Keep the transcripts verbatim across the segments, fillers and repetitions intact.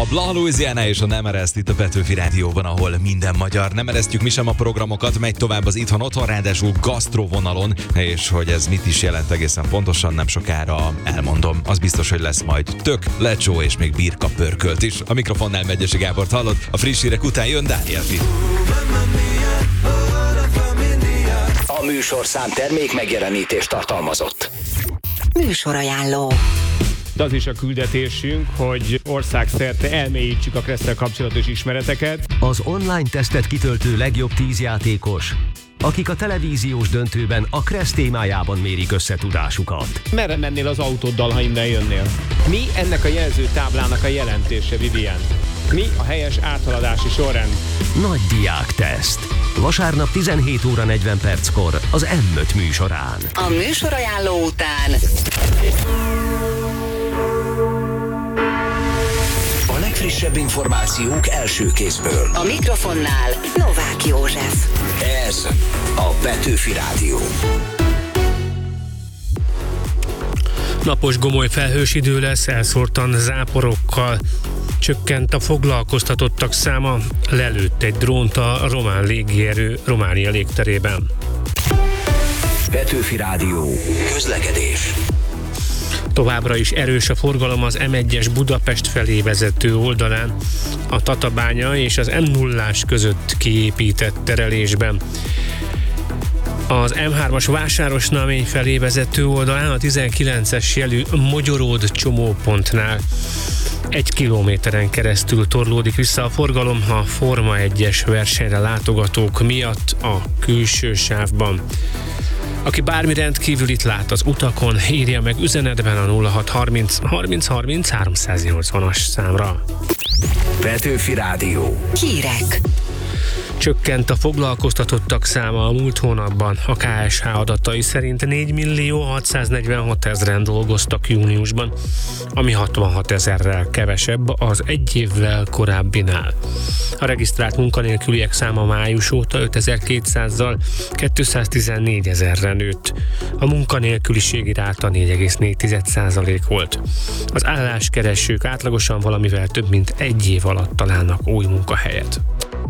La Louisiana és a Nem Ereszt itt a Petőfi Rádióban, ahol minden magyar. Nem eresztjük mi sem a programokat, megy tovább az Itthon Otthon, ráadásul gasztrovonalon, és hogy ez mit is jelent egészen pontosan, nem sokára elmondom. Az biztos, hogy lesz majd tök, lecsó és még birka pörkölt is. A mikrofonnál Megyesi Gábort hallod, a friss hírek után jön Dániel Fi. A műsorszám termék megjelenítést tartalmazott. Műsorajánló. De az is a küldetésünk, hogy országszerte elmélyítsük a Kressz-tel kapcsolatos ismereteket. Az online tesztet kitöltő legjobb tíz játékos, akik a televíziós döntőben a Kressz témájában mérik össze tudásukat. Merre mennél az autóddal, ha innen jönnél? Mi ennek a jelzőtáblának a jelentése, Vivian? Mi a helyes áthaladási sorrend? Nagy diák teszt. Vasárnap tizenhét óra negyven perckor az M öt műsorán. A műsorajánló után A legfrissebb információk első kézből. a mikrofonnál Novák József. Ez a Petőfi Rádió. Napos gomoly felhős idő lesz, elszórtan záporokkal. Csökkent a foglalkoztatottak száma, lelőtt egy drónt a román légierő Románia légterében. Petőfi Rádió. Közlekedés. Továbbra is erős a forgalom az M egyes Budapest felé vezető oldalán, a Tatabánya és az M nullás között kiépített terelésben. Az M hármas Vásárosnamény felé vezető oldalán a tizenkilences jelű Mogyoród csomópontnál egy kilométeren keresztül torlódik vissza a forgalom a Forma egyes versenyre látogatók miatt a külső sávban. Aki bármi rendkívülit lát az utakon, írja meg üzenetben a nulla hat harminc harminc harminc háromszáznyolcvanas számra. Petőfi Rádió. Hírek. Csökkent a foglalkoztatottak száma a múlt hónapban. A K S H adatai szerint négymillió hatszáznegyvenhat ezren dolgoztak júniusban, ami hatvanhat ezerrel kevesebb az egy évvel korábbinál. A regisztrált munkanélküliek száma május óta ötezer-kétszázzal kétszáztizennégy ezerre nőtt. A munkanélküliségi ráta négy egész négy százalék volt. Az álláskeresők átlagosan valamivel több mint egy év alatt találnak új munkahelyet.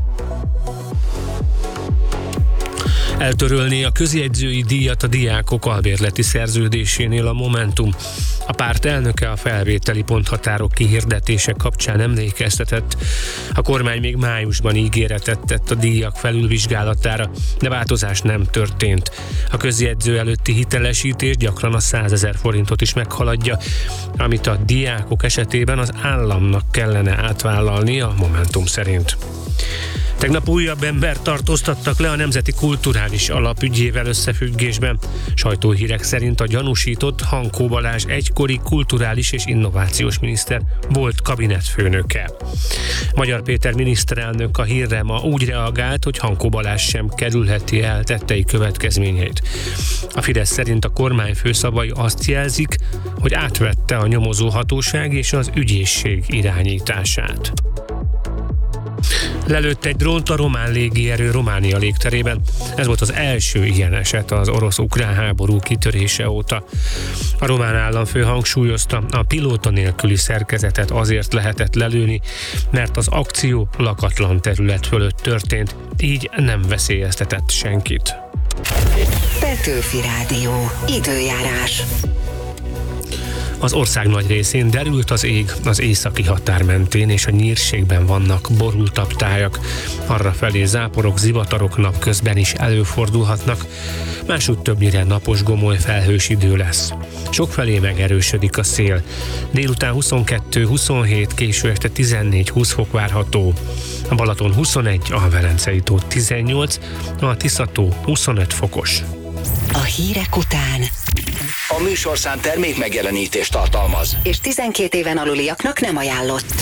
Eltörölné a közjegyzői díjat a diákok albérleti szerződésénél a Momentum. A párt elnöke a felvételi ponthatárok kihirdetése kapcsán emlékeztetett. A kormány még májusban ígéretet tett a díjak felülvizsgálatára, de változás nem történt. A közjegyző előtti hitelesítés gyakran a százezer forintot is meghaladja, amit a diákok esetében az államnak kellene átvállalni a Momentum szerint. Tegnap újabb embert tartóztattak le a Nemzeti Kulturális Alap ügyével összefüggésben. Sajtóhírek szerint a gyanúsított Hankó Balázs egykori kulturális és innovációs miniszter volt kabinetfőnöke. Magyar Péter miniszterelnök a hírre ma úgy reagált, hogy Hankó Balázs sem kerülheti el tettei következményeit. A Fidesz szerint a kormányfő szavai azt jelzik, hogy átvette a nyomozóhatóság és az ügyészség irányítását. Lelőtt egy drónt a román légierő Románia légterében. Ez volt az első ilyen eset az orosz-ukrán háború kitörése óta. A román államfő hangsúlyozta, a pilóta nélküli szerkezetet azért lehetett lelőni, mert az akció lakatlan terület fölött történt, így nem veszélyeztetett senkit. Petőfi Rádió. Időjárás. Az ország nagy részén derült az ég, az északi határ mentén és a nyírségben vannak borultabb tájak. Arrafelé záporok, zivatarok napközben is előfordulhatnak, másútt többnyire napos gomoly felhős idő lesz. Sokfelé megerősödik a szél. Délután huszonkettő huszonhét, késő este tizennégy-húsz fok várható. A Balaton huszonegy, a Velencei tó tizennyolc, a Tiszató huszonöt fokos. A hírek után A műsorszám termék megjelenítést tartalmaz. és tizenkét éven aluliaknak nem ajánlott.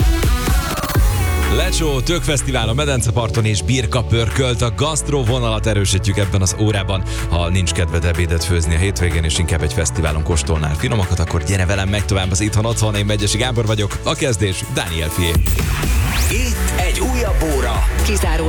Lecsó, Tökfesztivál a Medenceparton és birka pörkölt. A gasztró vonalat erősítjük ebben az órában. Ha nincs kedved ebédet főzni a hétvégén, és inkább egy fesztiválon kóstolnál finomakat, akkor gyere velem, megy tovább az Itthon Otthon. Én Megyesi Gábor vagyok, a kezdés Dániel Fié. Itt egy újabb óra. Kizáró